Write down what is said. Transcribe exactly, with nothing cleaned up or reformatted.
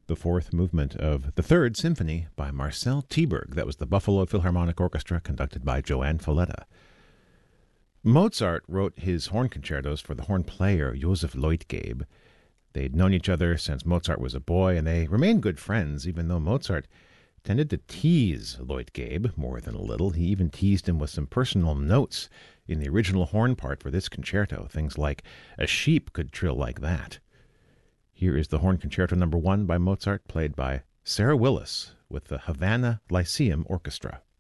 The fourth movement of the Third Symphony by Marcel Tieberg. That was the Buffalo Philharmonic Orchestra, conducted by Joanne Folletta. Mozart wrote his horn concertos for the horn player Joseph Leutgeb. They'd known each other since Mozart was a boy, and they remained good friends, even though Mozart tended to tease Leutgeb more than a little. He even teased him with some personal notes in the original horn part for this concerto, things like, "A sheep could trill like that." Here is the Horn Concerto Number One by Mozart, played by Sarah Willis with the Havana Lyceum Orchestra.